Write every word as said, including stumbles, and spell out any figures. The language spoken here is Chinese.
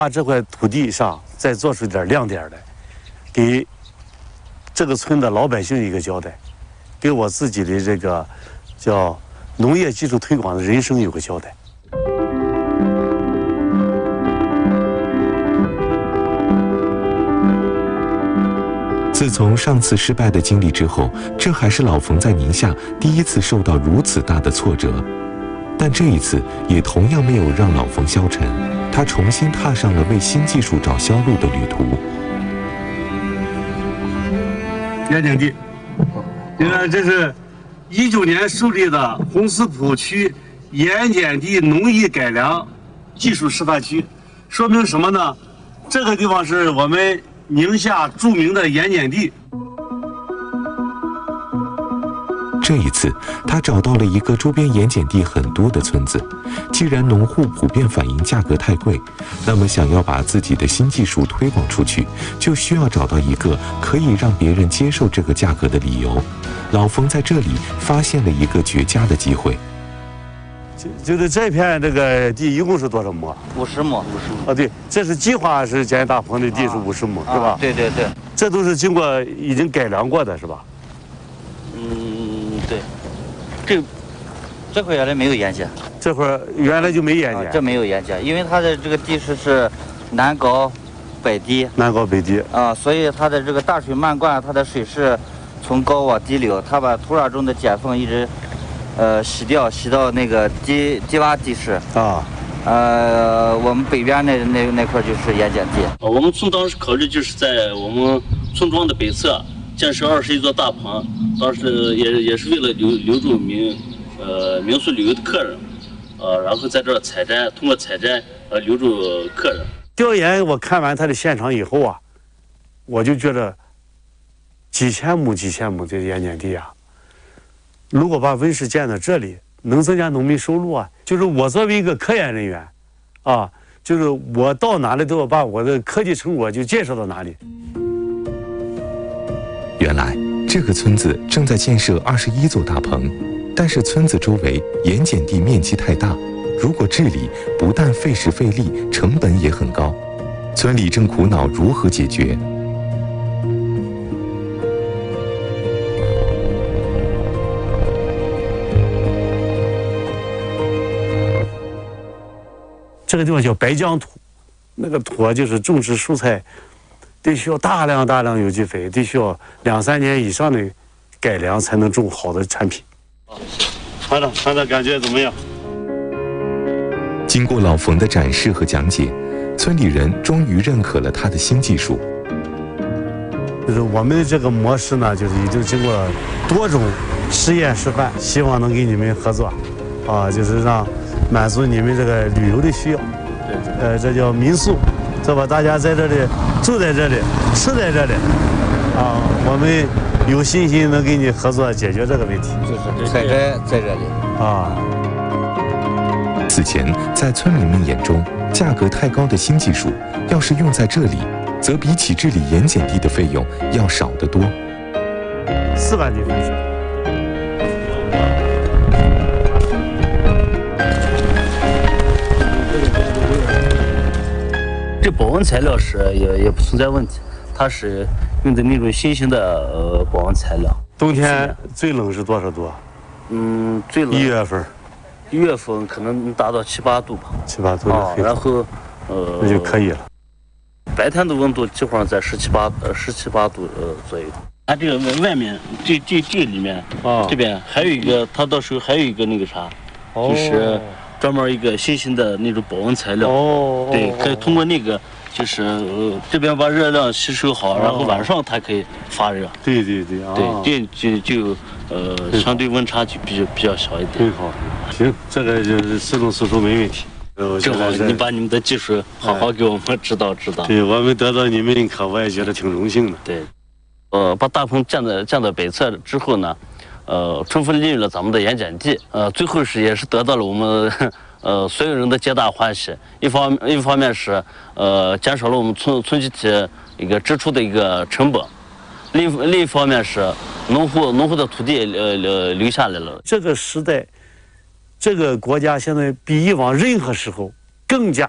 把这块土地上再做出点亮点来，给这个村的老百姓一个交代，给我自己的这个叫农业技术推广的人生有个交代。 自从上次失败的经历之后，这还是老冯在宁夏第一次受到如此大的挫折。但这一次也同样没有让老冯消沉，他重新踏上了为新技术找销路的旅途。 盐碱地，你看这是一九年树立的红石浦区盐碱地农业改良技术示范区，说明什么呢？这个地方是我们宁夏著名的盐碱地。 这一次，他找到了一个周边盐碱地很多的村子。既然农户普遍反映价格太贵，那么想要把自己的新技术推广出去，就需要找到一个可以让别人接受这个价格的理由。老冯在这里发现了一个绝佳的机会。 就就是这片这个地一共是多少亩？ 五十亩，五十亩。 啊，对，这是计划是建大棚的地是五十亩， 啊、 是吧、 啊？对对对， 这都是经过已经改良过的，是吧？ 嗯，对。这这块原来没有盐碱， 这块原来就没盐碱、 啊，这没有盐碱，因为它的这个地势是南高北低， 南高北低啊，所以它的这个大水漫灌，它的水是从高往低流，它把土壤中的碱分一直。呃，洗掉，洗到那个低低洼地势啊。 呃，我们北边那那那块就是盐碱地。 我们村当时考虑就是在我们村庄的北侧建设二十一座大棚，当时也也是为了留留住民呃民宿旅游的客人，呃，然后在这儿采摘，通过采摘呃留住客人。 调研我看完他的现场以后啊，我就觉得几千亩几千亩的盐碱地啊。如果把温室建在这里，能增加农民收入啊！就是我作为一个科研人员，啊，就是我到哪里都要把我的科技成果就介绍到哪里。 原来这个村子正在建设二十一座大棚，但是村子周围盐碱地面积太大，如果治理不但费时费力，成本也很高。村里正苦恼如何解决。 这个地方叫白浆土，那个土啊，就是种植蔬菜，得需要大量大量有机肥，得需要两三年以上的改良才能种好的产品。团长，团长感觉怎么样？ 经过老冯的展示和讲解，村里人终于认可了他的新技术。 就是我们的这个模式呢，就是已经经过多种实验示范，希望能跟你们合作，啊，就是让。满足你们这个旅游的需要，对，呃，这叫民宿，这吧？大家在这里住在这里，吃在这里，啊，我们有信心能跟你合作解决这个问题。 就是采摘在这里啊。 此前，在村民们眼中，价格太高的新技术，要是用在这里，则比起治理盐碱地的费用要少得多。 四万斤分水。 这保温材料是也也不存在问题，它是用的那种新型的呃保温材料。 冬天最冷是多少度？ 嗯，最冷一月份。 一月份可能能达到七八度吧。 七八度啊，然后呃那就可以了。 白天的温度基本上在十七八呃十七八度呃左右。它这个外外面这这这里面啊，这边还有一个，它到时候还有一个那个啥， 哦、 就是专门一个新型的那种保温材料。 哦， 对，可以通过那个，就是呃这边把热量吸收好，然后晚上它可以发热。 对对对啊， 对，这就就呃相对温差就比较比较小一点。 挺好，行，这个就是自动输出没问题。 正好你把你们的技术好好给我们指导指导。 对，我们得到你们认可，我也觉得挺荣幸的。 对，呃，把大棚建在建在北侧之后呢，呃，充分利用了咱们的盐碱地，呃，最后是也是得到了我们呃所有人的皆大欢喜。一方一方面是呃减少了我们村村集体一个支出的一个成本，另另一方面是农户农户的土地呃呃留下来了。 这个时代，这个国家现在比以往任何时候更加